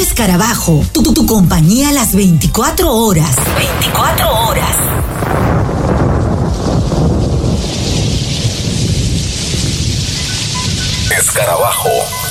Escarabajo, tu compañía a las 24 horas. 24 horas. Escarabajo.